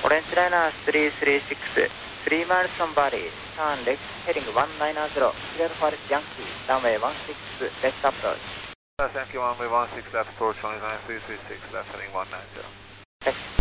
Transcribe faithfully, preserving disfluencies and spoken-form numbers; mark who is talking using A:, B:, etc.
A: Orange Liner three three six, three miles from Bali, turn left, heading one nine zero, clear for Yankee, runway one six, left approach.
B: Yankee runway one six, left approach, runway three three six, left heading one nine zero.
A: Yes.